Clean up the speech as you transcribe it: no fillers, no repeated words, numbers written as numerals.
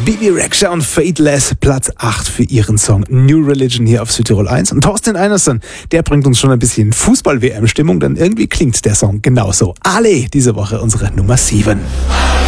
Bibi Rexha und Fateless, Platz 8 für ihren Song New Religion hier auf Südtirol 1. Und Thorsten Einerson, der bringt uns schon ein bisschen Fußball-WM-Stimmung, denn irgendwie klingt der Song genauso. Ale, diese Woche unsere Nummer 7.